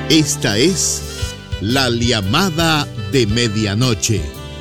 Esta es la llamada de medianoche.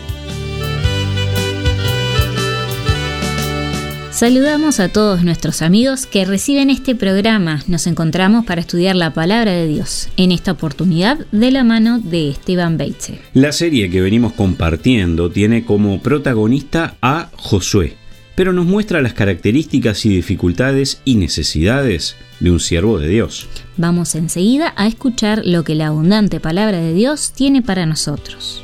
Saludamos a todos nuestros amigos que reciben este programa. Nos encontramos para estudiar la palabra de Dios, en esta oportunidad de la mano de Esteban Beitze. La serie que venimos compartiendo tiene como protagonista a Josué, pero nos muestra las características y dificultades y necesidades de un siervo de Dios. Vamos enseguida a escuchar lo que la abundante palabra de Dios tiene para nosotros.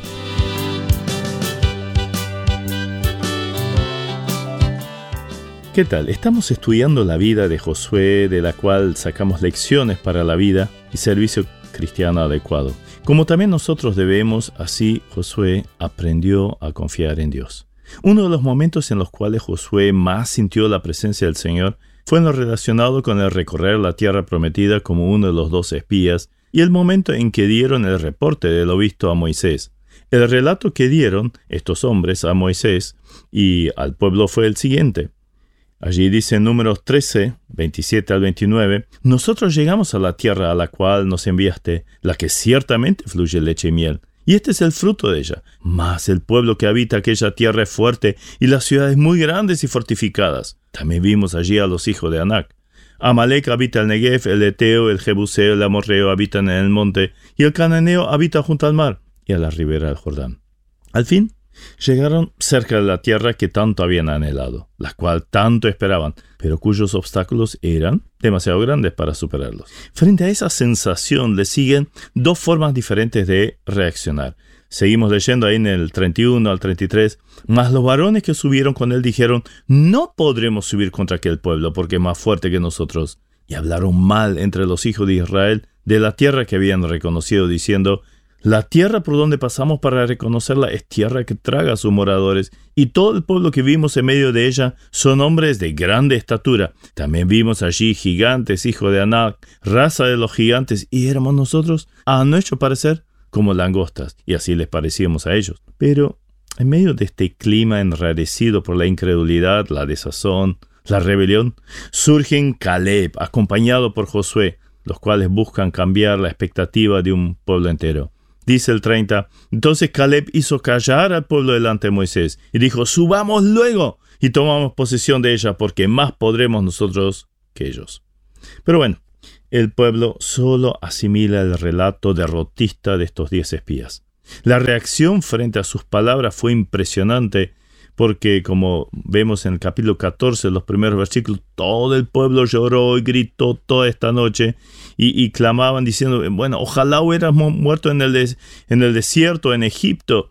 ¿Qué tal? Estamos estudiando la vida de Josué, de la cual sacamos lecciones para la vida y servicio cristiano adecuado. Como también nosotros debemos, así Josué aprendió a confiar en Dios. Uno de los momentos en los cuales Josué más sintió la presencia del Señor fue en lo relacionado con el recorrer la tierra prometida como uno de los 12 espías y el momento en que dieron el reporte de lo visto a Moisés. El relato que dieron estos hombres a Moisés y al pueblo fue el siguiente. Allí dice en Números 13, 27 al 29, «Nosotros llegamos a la tierra a la cual nos enviaste, la que ciertamente fluye leche y miel, y este es el fruto de ella. Mas el pueblo que habita aquella tierra es fuerte, y las ciudades muy grandes y fortificadas. También vimos allí a los hijos de Anac. Amalek habita el Negev, el Eteo, el Jebuseo, el Amorreo habitan en el monte, y el Cananeo habita junto al mar, y a la ribera del Jordán». Al fin, llegaron cerca de la tierra que tanto habían anhelado, la cual tanto esperaban, pero cuyos obstáculos eran demasiado grandes para superarlos. Frente a esa sensación le siguen dos formas diferentes de reaccionar. Seguimos leyendo ahí en el 31 al 33. «Mas los varones que subieron con él dijeron, no podremos subir contra aquel pueblo, porque es más fuerte que nosotros. Y hablaron mal entre los hijos de Israel de la tierra que habían reconocido, diciendo, la tierra por donde pasamos para reconocerla es tierra que traga a sus moradores, y todo el pueblo que vimos en medio de ella son hombres de grande estatura. También vimos allí gigantes, hijos de Anac, raza de los gigantes, y éramos nosotros, a nuestro parecer, como langostas, y así les parecíamos a ellos». Pero en medio de este clima enrarecido por la incredulidad, la desazón, la rebelión, surgen Caleb, acompañado por Josué, los cuales buscan cambiar la expectativa de un pueblo entero. Dice el 30, «Entonces Caleb hizo callar al pueblo delante de Moisés, y dijo, subamos luego, y tomamos posesión de ella, porque más podremos nosotros que ellos». Pero bueno, el pueblo solo asimila el relato derrotista de estos 10 espías. La reacción frente a sus palabras fue impresionante, porque como vemos en el capítulo 14, los primeros versículos, todo el pueblo lloró y gritó toda esta noche y clamaban diciendo, bueno, ojalá hubiéramos muerto en el desierto, en Egipto,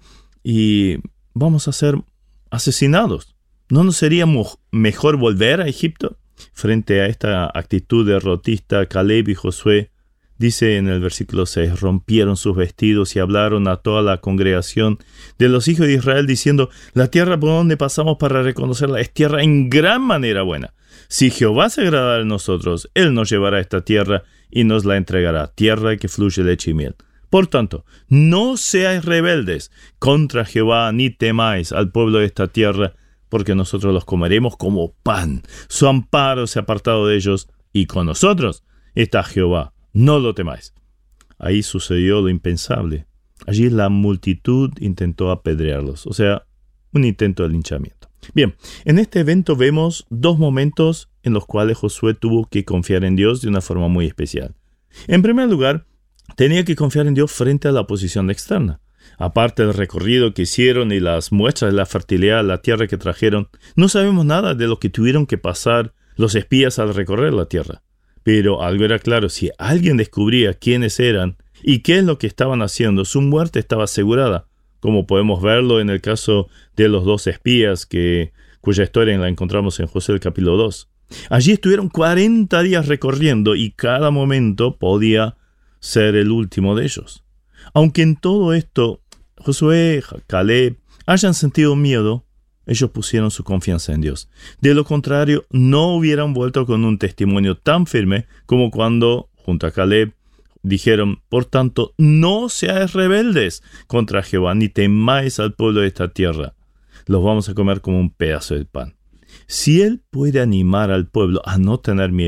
y vamos a ser asesinados. ¿No nos sería mejor volver a Egipto? Frente a esta actitud derrotista, Caleb y Josué, dice en el versículo 6, rompieron sus vestidos y hablaron a toda la congregación de los hijos de Israel, diciendo, la tierra por donde pasamos para reconocerla es tierra en gran manera buena. Si Jehová se agrada de nosotros, Él nos llevará a esta tierra y nos la entregará, tierra que fluye leche y miel. Por tanto, no seáis rebeldes contra Jehová, ni temáis al pueblo de esta tierra, porque nosotros los comeremos como pan. Su amparo se ha apartado de ellos, y con nosotros está Jehová. No lo temáis». Ahí sucedió lo impensable. Allí la multitud intentó apedrearlos, o sea, un intento de linchamiento. Bien, en este evento vemos dos momentos en los cuales Josué tuvo que confiar en Dios de una forma muy especial. En primer lugar, tenía que confiar en Dios frente a la oposición externa. Aparte del recorrido que hicieron y las muestras de la fertilidad de la tierra que trajeron, no sabemos nada de lo que tuvieron que pasar los espías al recorrer la tierra. Pero algo era claro, si alguien descubría quiénes eran y qué es lo que estaban haciendo, su muerte estaba asegurada, como podemos verlo en el caso de los 2 espías cuya historia la encontramos en Josué el capítulo 2. Allí estuvieron 40 días recorriendo y cada momento podía ser el último de ellos. Aunque en todo esto Josué, Caleb hayan sentido miedo, ellos pusieron su confianza en Dios. De lo contrario, no hubieran vuelto con un testimonio tan firme como cuando, junto a Caleb, dijeron, por tanto, no seáis rebeldes contra Jehová, ni temáis al pueblo de esta tierra. Los vamos a comer como un pedazo de pan. Si Él puede animar al pueblo a no tener miedo,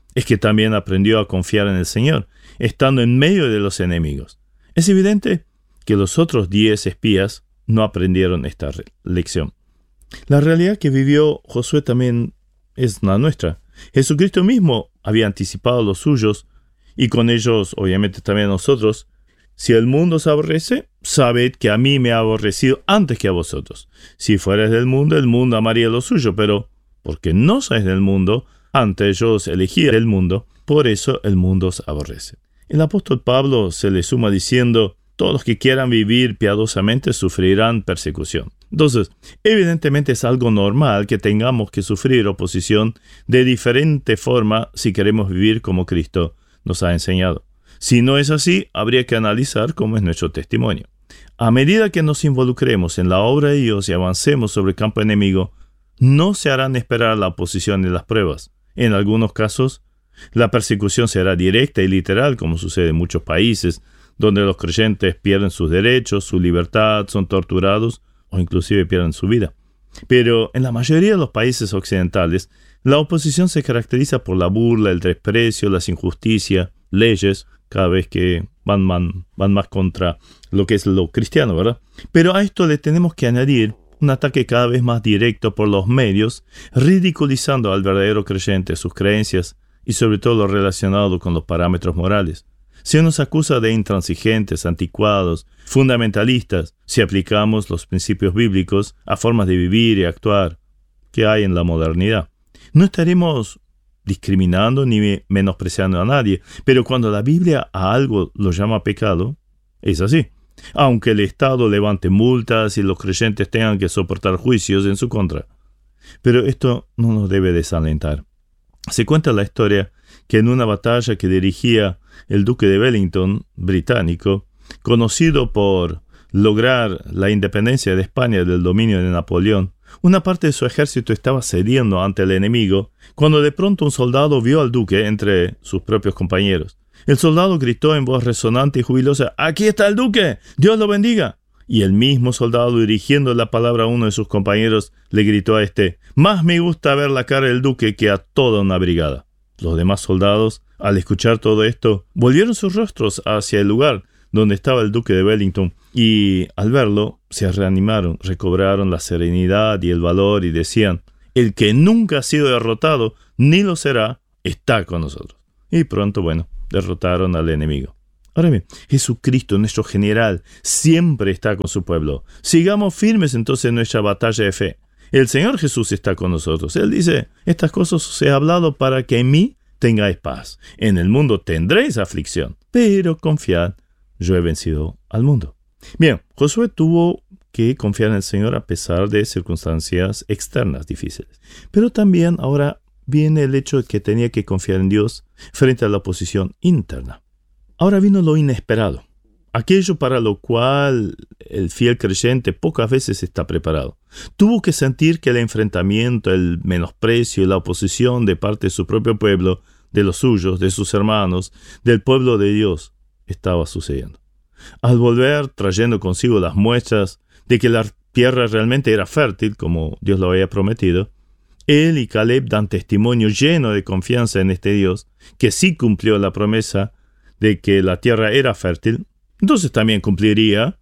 es que también aprendió a confiar en el Señor, estando en medio de los enemigos. Es evidente que los otros 10 espías no aprendieron esta lección. La realidad que vivió Josué también es la nuestra. Jesucristo mismo había anticipado a los suyos, y con ellos, obviamente, también a nosotros. Si el mundo os aborrece, sabed que a mí me ha aborrecido antes que a vosotros. Si fuerais del mundo, el mundo amaría lo suyo, pero porque no sois del mundo, antes yo os elegí del mundo, por eso el mundo os aborrece. El apóstol Pablo se le suma diciendo: todos los que quieran vivir piadosamente sufrirán persecución. Entonces, evidentemente es algo normal que tengamos que sufrir oposición de diferente forma si queremos vivir como Cristo nos ha enseñado. Si no es así, habría que analizar cómo es nuestro testimonio. A medida que nos involucremos en la obra de Dios y avancemos sobre el campo enemigo, no se harán esperar la oposición y las pruebas. En algunos casos, la persecución será directa y literal, como sucede en muchos países, donde los creyentes pierden sus derechos, su libertad, son torturados o inclusive pierden su vida. Pero en la mayoría de los países occidentales, la oposición se caracteriza por la burla, el desprecio, las injusticias, leyes, cada vez que van más contra lo que es lo cristiano, ¿verdad? Pero a esto le tenemos que añadir un ataque cada vez más directo por los medios, ridiculizando al verdadero creyente, sus creencias y sobre todo lo relacionado con los parámetros morales. Se nos acusa de intransigentes, anticuados, fundamentalistas, si aplicamos los principios bíblicos a formas de vivir y actuar que hay en la modernidad. No estaremos discriminando ni menospreciando a nadie, pero cuando la Biblia a algo lo llama pecado, es así. Aunque el Estado levante multas y los creyentes tengan que soportar juicios en su contra. Pero esto no nos debe desalentar. Se cuenta la historia que en una batalla que dirigía el duque de Wellington, británico, conocido por lograr la independencia de España del dominio de Napoleón, una parte de su ejército estaba cediendo ante el enemigo, cuando de pronto un soldado vio al duque entre sus propios compañeros. El soldado gritó en voz resonante y jubilosa: «¡Aquí está el duque! ¡Dios lo bendiga!». Y el mismo soldado, dirigiendo la palabra a uno de sus compañeros, le gritó a este: «Más me gusta ver la cara del duque que a toda una brigada». Los demás soldados, al escuchar todo esto, volvieron sus rostros hacia el lugar donde estaba el duque de Wellington, y al verlo se reanimaron, recobraron la serenidad y el valor y decían: «El que nunca ha sido derrotado, ni lo será, está con nosotros». Y pronto, derrotaron al enemigo. Ahora bien, Jesucristo, nuestro general, siempre está con su pueblo. Sigamos firmes entonces en nuestra batalla de fe. El Señor Jesús está con nosotros. Él dice: «Estas cosas os he hablado para que en mí tengáis paz. En el mundo tendréis aflicción, pero confiad, yo he vencido al mundo». Bien, Josué tuvo que confiar en el Señor a pesar de circunstancias externas difíciles. Pero también ahora viene el hecho de que tenía que confiar en Dios frente a la oposición interna. Ahora vino lo inesperado, aquello para lo cual el fiel creyente pocas veces está preparado. Tuvo que sentir que el enfrentamiento, el menosprecio y la oposición de parte de su propio pueblo, de los suyos, de sus hermanos, del pueblo de Dios, estaba sucediendo. Al volver trayendo consigo las muestras de que la tierra realmente era fértil, como Dios lo había prometido, él y Caleb dan testimonio lleno de confianza en este Dios, que sí cumplió la promesa de que la tierra era fértil. Entonces también cumpliría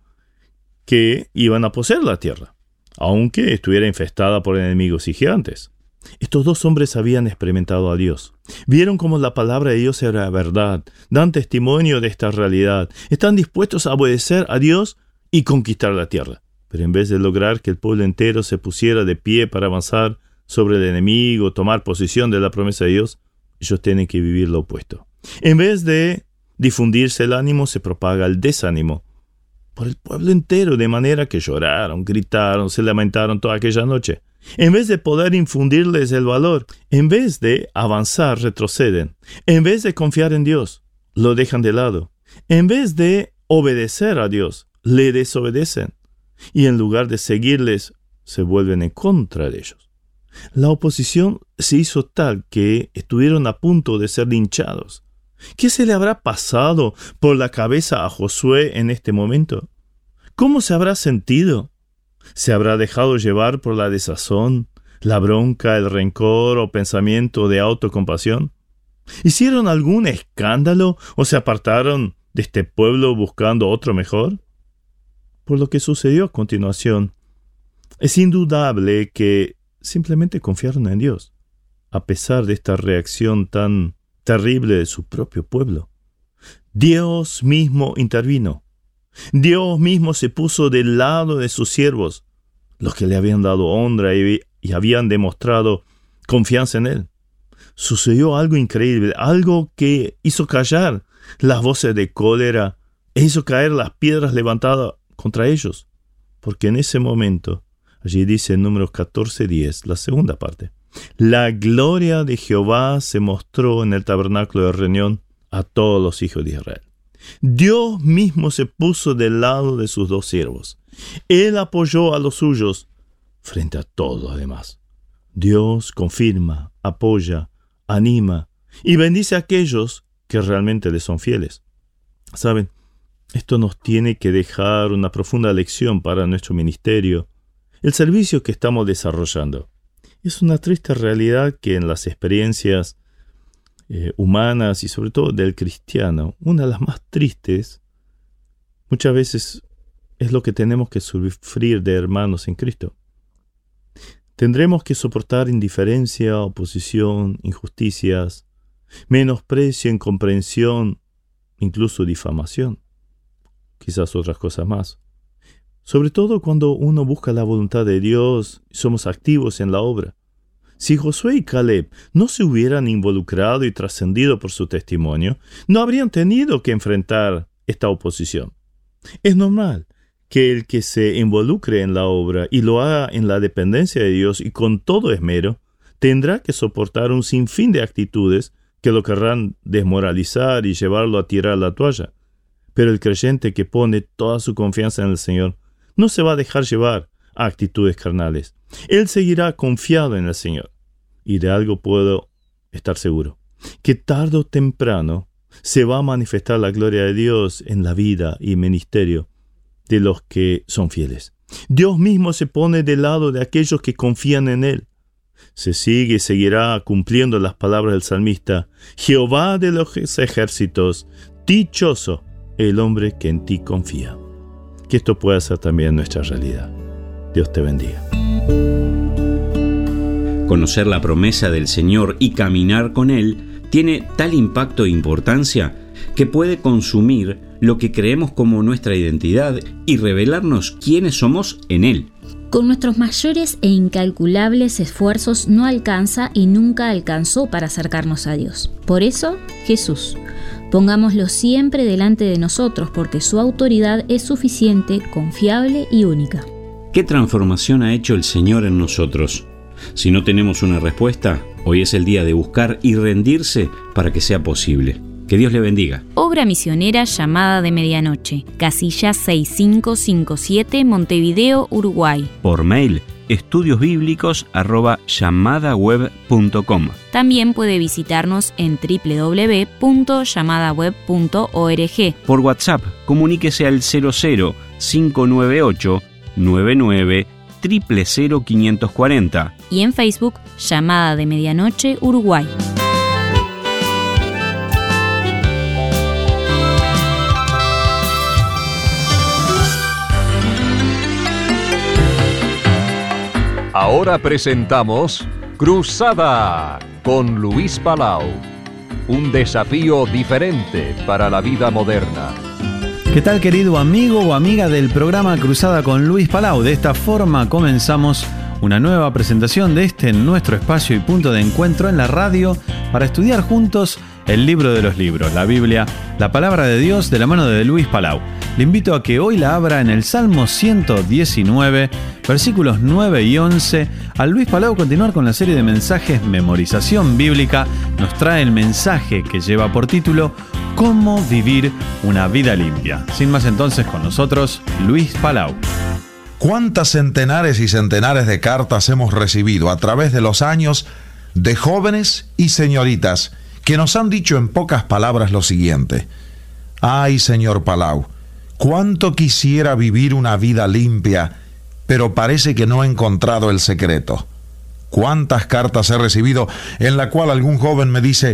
que iban a poseer la tierra, aunque estuviera infestada por enemigos y gigantes. Estos dos hombres habían experimentado a Dios. Vieron cómo la palabra de Dios era verdad. Dan testimonio de esta realidad. Están dispuestos a obedecer a Dios y conquistar la tierra. Pero en vez de lograr que el pueblo entero se pusiera de pie para avanzar sobre el enemigo, tomar posesión de la promesa de Dios, ellos tienen que vivir lo opuesto. En vez de difundirse el ánimo, se propaga el desánimo por el pueblo entero, de manera que lloraron, gritaron, se lamentaron toda aquella noche. En vez de poder infundirles el valor, en vez de avanzar, retroceden. En vez de confiar en Dios, lo dejan de lado. En vez de obedecer a Dios, le desobedecen. Y en lugar de seguirles, se vuelven en contra de ellos. La oposición se hizo tal que estuvieron a punto de ser linchados. ¿Qué se le habrá pasado por la cabeza a Josué en este momento? ¿Cómo se habrá sentido? ¿Se habrá dejado llevar por la desazón, la bronca, el rencor o pensamiento de autocompasión? ¿Hicieron algún escándalo o se apartaron de este pueblo buscando otro mejor? Por lo que sucedió a continuación, es indudable que simplemente confiaron en Dios, a pesar de esta reacción tan terrible de su propio pueblo. Dios mismo intervino. Dios mismo se puso del lado de sus siervos, los que le habían dado honra y habían demostrado confianza en Él. Sucedió algo increíble, algo que hizo callar las voces de cólera e hizo caer las piedras levantadas contra ellos. Porque en ese momento, allí dice en Números 14:10, la segunda parte, la gloria de Jehová se mostró en el tabernáculo de reunión a todos los hijos de Israel. Dios mismo se puso del lado de sus dos siervos. Él apoyó a los suyos frente a todos los demás. Dios confirma, apoya, anima y bendice a aquellos que realmente le son fieles. ¿Saben? Esto nos tiene que dejar una profunda lección para nuestro ministerio, el servicio que estamos desarrollando. Es una triste realidad que en las experiencias humanas y sobre todo del cristiano, una de las más tristes, muchas veces es lo que tenemos que sufrir de hermanos en Cristo. Tendremos que soportar indiferencia, oposición, injusticias, menosprecio, incomprensión, incluso difamación, quizás otras cosas más. Sobre todo cuando uno busca la voluntad de Dios y somos activos en la obra. Si Josué y Caleb no se hubieran involucrado y trascendido por su testimonio, no habrían tenido que enfrentar esta oposición. Es normal que el que se involucre en la obra y lo haga en la dependencia de Dios y con todo esmero, tendrá que soportar un sinfín de actitudes que lo querrán desmoralizar y llevarlo a tirar la toalla. Pero el creyente que pone toda su confianza en el Señor no se va a dejar llevar a actitudes carnales. Él seguirá confiado en el Señor. Y de algo puedo estar seguro, que tarde o temprano se va a manifestar la gloria de Dios en la vida y ministerio de los que son fieles. Dios mismo se pone del lado de aquellos que confían en Él. Se sigue y seguirá cumpliendo las palabras del salmista: Jehová de los ejércitos, dichoso el hombre que en ti confía. Que esto pueda ser también nuestra realidad. Dios te bendiga. Conocer la promesa del Señor y caminar con Él tiene tal impacto e importancia que puede consumir lo que creemos como nuestra identidad y revelarnos quiénes somos en Él. Con nuestros mayores e incalculables esfuerzos no alcanza y nunca alcanzó para acercarnos a Dios. Por eso, Jesús. Pongámoslo siempre delante de nosotros porque su autoridad es suficiente, confiable y única. ¿Qué transformación ha hecho el Señor en nosotros? Si no tenemos una respuesta, hoy es el día de buscar y rendirse para que sea posible. Que Dios le bendiga. Obra misionera Llamada de Medianoche, casilla 6557, Montevideo, Uruguay. Por mail, estudiosbiblicos@llamadaweb.com. También puede visitarnos en www.llamadaweb.org. Por WhatsApp, comuníquese al 00 598 99 000 540. Y en Facebook, Llamada de Medianoche, Uruguay. Ahora presentamos Cruzada con Luis Palau. Un desafío diferente para la vida moderna. ¿Qué tal, querido amigo o amiga del programa Cruzada con Luis Palau? De esta forma comenzamos una nueva presentación de nuestro espacio y punto de encuentro en la radio para estudiar juntos el libro de los libros, la Biblia, la palabra de Dios de la mano de Luis Palau. Le invito a que hoy la abra en el Salmo 119, versículos 9 y 11. Al Luis Palau continuar con la serie de mensajes Memorización Bíblica, nos trae el mensaje que lleva por título ¿Cómo vivir una vida limpia? Sin más entonces, con nosotros, Luis Palau. ¿Cuántas centenares y centenares de cartas hemos recibido a través de los años de jóvenes y señoritas que nos han dicho en pocas palabras lo siguiente? Ay, señor Palau, cuánto quisiera vivir una vida limpia, pero parece que no he encontrado el secreto. ¿Cuántas cartas he recibido en la cual algún joven me dice: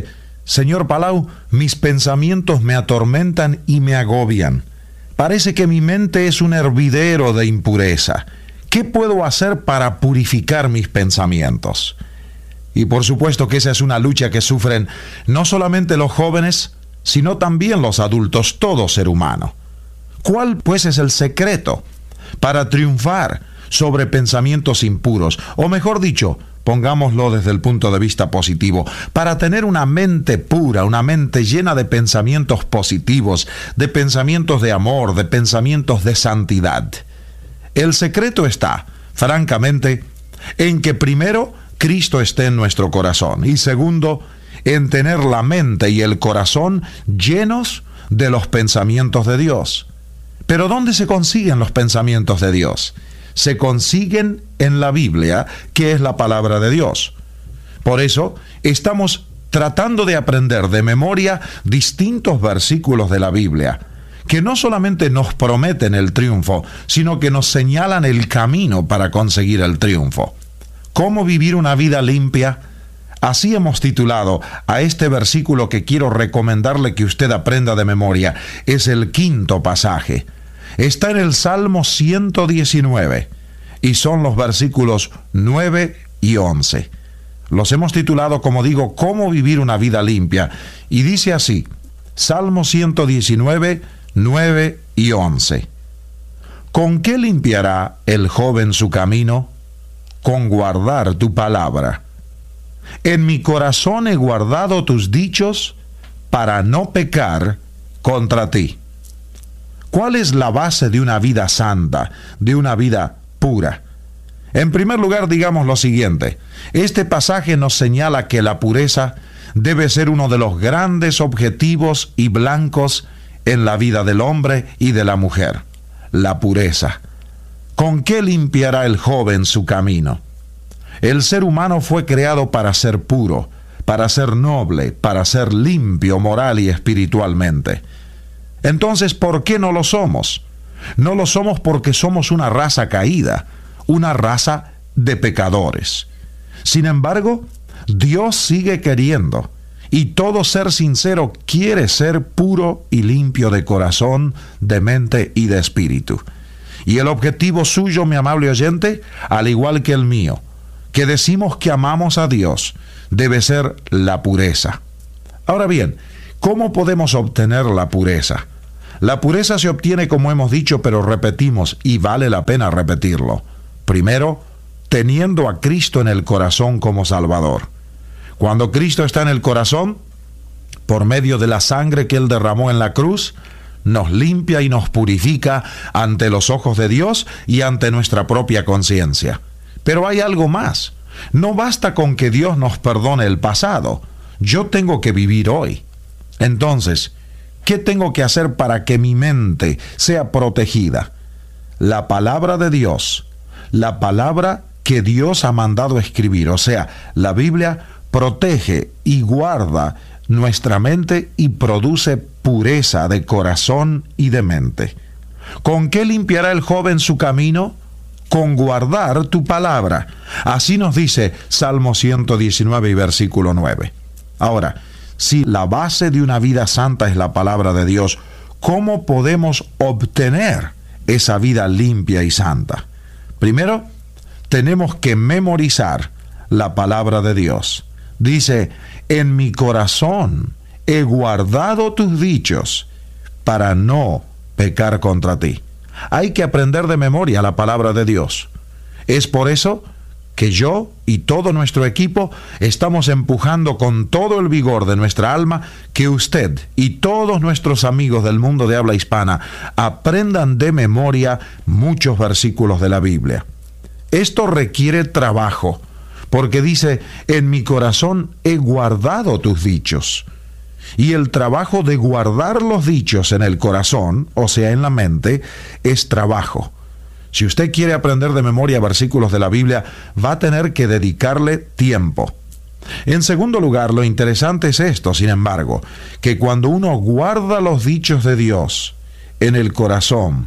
Señor Palau, mis pensamientos me atormentan y me agobian. Parece que mi mente es un hervidero de impureza. ¿Qué puedo hacer para purificar mis pensamientos? Y por supuesto que esa es una lucha que sufren no solamente los jóvenes, sino también los adultos, todo ser humano. ¿Cuál pues es el secreto para triunfar sobre pensamientos impuros? O mejor dicho, pongámoslo desde el punto de vista positivo, para tener una mente pura, una mente llena de pensamientos positivos, de pensamientos de amor, de pensamientos de santidad. El secreto está, francamente, en que primero, Cristo esté en nuestro corazón, y segundo, en tener la mente y el corazón llenos de los pensamientos de Dios. Pero ¿dónde se consiguen los pensamientos de Dios? Se consiguen en la Biblia, que es la palabra de Dios. Por eso, estamos tratando de aprender de memoria distintos versículos de la Biblia, que no solamente nos prometen el triunfo, sino que nos señalan el camino para conseguir el triunfo. ¿Cómo vivir una vida limpia? Así hemos titulado a este versículo que quiero recomendarle que usted aprenda de memoria. Es el quinto pasaje. Está en el Salmo 119 y son los versículos 9 y 11. Los hemos titulado, como digo, ¿Cómo vivir una vida limpia? Y dice así, Salmo 119, 9 y 11. ¿Con qué limpiará el joven su camino? Con guardar tu palabra. En mi corazón he guardado tus dichos para no pecar contra ti. ¿Cuál es la base de una vida santa, de una vida pura? En primer lugar, digamos lo siguiente. Este pasaje nos señala que la pureza debe ser uno de los grandes objetivos y blancos en la vida del hombre y de la mujer. La pureza. ¿Con qué limpiará el joven su camino? El ser humano fue creado para ser puro, para ser noble, para ser limpio moral y espiritualmente. Entonces, ¿por qué no lo somos? No lo somos porque somos una raza caída, una raza de pecadores. Sin embargo, Dios sigue queriendo, y todo ser sincero quiere ser puro y limpio de corazón, de mente y de espíritu. Y el objetivo suyo, mi amable oyente, al igual que el mío, que decimos que amamos a Dios, debe ser la pureza. Ahora bien, ¿cómo podemos obtener la pureza? La pureza se obtiene, como hemos dicho, pero repetimos, y vale la pena repetirlo. Primero, teniendo a Cristo en el corazón como Salvador. Cuando Cristo está en el corazón, por medio de la sangre que Él derramó en la cruz, nos limpia y nos purifica ante los ojos de Dios y ante nuestra propia conciencia. Pero hay algo más. No basta con que Dios nos perdone el pasado. Yo tengo que vivir hoy. Entonces, ¿qué tengo que hacer para que mi mente sea protegida? La palabra de Dios, la palabra que Dios ha mandado escribir, o sea, la Biblia protege y guarda nuestra mente y produce pureza de corazón y de mente. ¿Con qué limpiará el joven su camino? Con guardar tu palabra. Así nos dice Salmo 119 y versículo 9. Ahora, si la base de una vida santa es la palabra de Dios, ¿cómo podemos obtener esa vida limpia y santa? Primero, tenemos que memorizar la palabra de Dios. Dice, en mi corazón he guardado tus dichos para no pecar contra ti. Hay que aprender de memoria la palabra de Dios. Es por eso que yo y todo nuestro equipo estamos empujando con todo el vigor de nuestra alma que usted y todos nuestros amigos del mundo de habla hispana aprendan de memoria muchos versículos de la Biblia. Esto requiere trabajo, porque dice, en mi corazón he guardado tus dichos. Y el trabajo de guardar los dichos en el corazón, o sea, en la mente, es trabajo. Si usted quiere aprender de memoria versículos de la Biblia, va a tener que dedicarle tiempo. En segundo lugar, lo interesante es esto, sin embargo, que cuando uno guarda los dichos de Dios en el corazón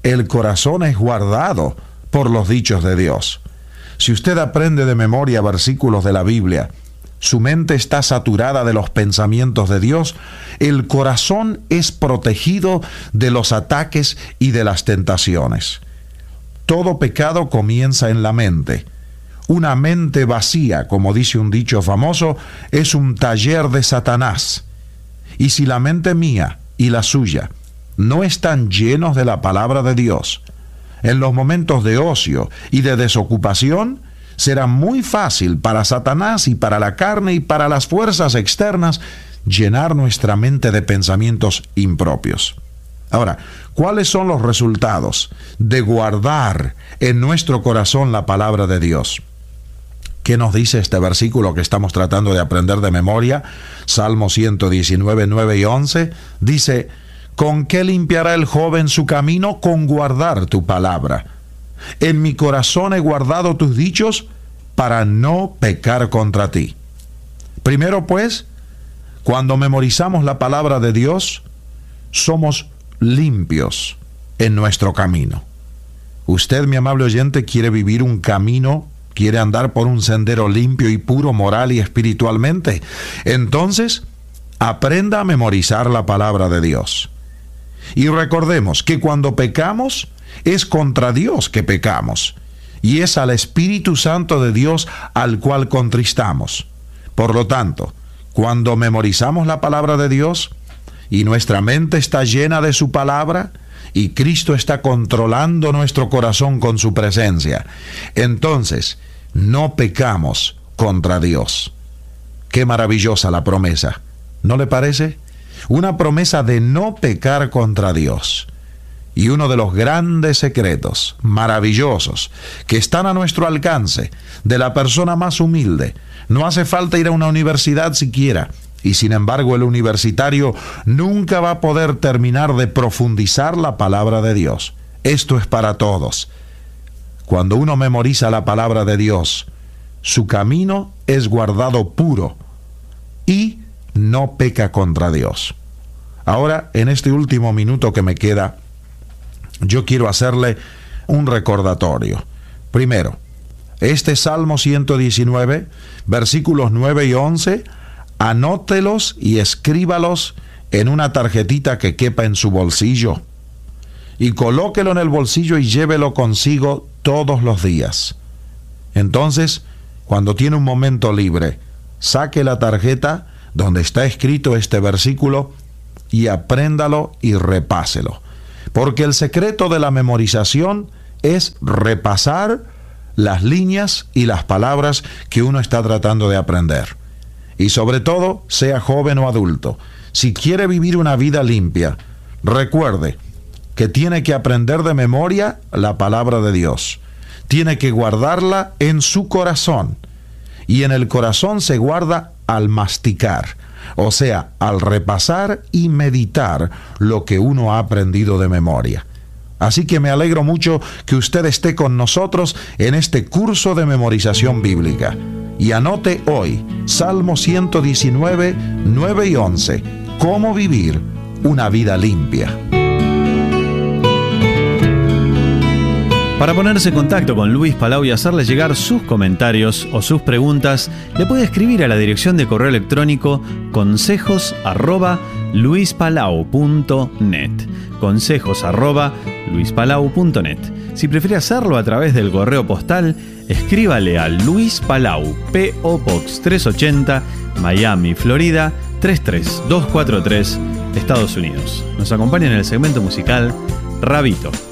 es guardado por los dichos de Dios. Si usted aprende de memoria versículos de la Biblia, su mente está saturada de los pensamientos de Dios, el corazón es protegido de los ataques y de las tentaciones. Todo pecado comienza en la mente. Una mente vacía, como dice un dicho famoso, es un taller de Satanás. Y si la mente mía y la suya no están llenos de la palabra de Dios, en los momentos de ocio y de desocupación, será muy fácil para Satanás y para la carne y para las fuerzas externas llenar nuestra mente de pensamientos impropios. Ahora, ¿cuáles son los resultados de guardar en nuestro corazón la palabra de Dios? ¿Qué nos dice este versículo que estamos tratando de aprender de memoria? Salmo 119, 9 y 11. Dice: ¿con qué limpiará el joven su camino? Con guardar tu palabra. En mi corazón he guardado tus dichos para no pecar contra ti. Primero, pues, cuando memorizamos la palabra de Dios, somos limpios en nuestro camino. Usted, mi amable oyente, quiere vivir un camino, quiere andar por un sendero limpio y puro moral y espiritualmente. Entonces, aprenda a memorizar la palabra de Dios. Y recordemos que cuando pecamos, es contra Dios que pecamos, y es al Espíritu Santo de Dios al cual contristamos. Por lo tanto, cuando memorizamos la palabra de Dios, y nuestra mente está llena de su palabra, y Cristo está controlando nuestro corazón con su presencia, entonces no pecamos contra Dios. Qué maravillosa la promesa, ¿no le parece? Una promesa de no pecar contra Dios. Y uno de los grandes secretos maravillosos que están a nuestro alcance de la persona más humilde. No hace falta ir a una universidad siquiera, y sin embargo el universitario nunca va a poder terminar de profundizar la palabra de Dios. Esto es para todos. Cuando uno memoriza la palabra de Dios, su camino es guardado puro y no peca contra Dios. Ahora, en este último minuto que me queda, yo quiero hacerle un recordatorio. Primero, este Salmo 119, versículos 9 y 11, anótelos y escríbalos en una tarjetita que quepa en su bolsillo. Y colóquelo en el bolsillo y llévelo consigo todos los días. Entonces, cuando tiene un momento libre, saque la tarjeta donde está escrito este versículo y apréndalo y repáselo. Porque el secreto de la memorización es repasar las líneas y las palabras que uno está tratando de aprender. Y sobre todo, sea joven o adulto, si quiere vivir una vida limpia, recuerde que tiene que aprender de memoria la palabra de Dios. Tiene que guardarla en su corazón. Y en el corazón se guarda al masticar, o sea, al repasar y meditar lo que uno ha aprendido de memoria. Así que me alegro mucho que usted esté con nosotros en este curso de memorización bíblica. Y anote hoy, Salmo 119, 9 y 11, cómo vivir una vida limpia. Para ponerse en contacto con Luis Palau y hacerle llegar sus comentarios o sus preguntas, le puede escribir a la dirección de correo electrónico consejos@luispalau.net. consejos@luispalau.net. Si prefiere hacerlo a través del correo postal, escríbale a Luis Palau, P.O. Box 380, Miami, Florida 33243, Estados Unidos. Nos acompaña en el segmento musical Rabito.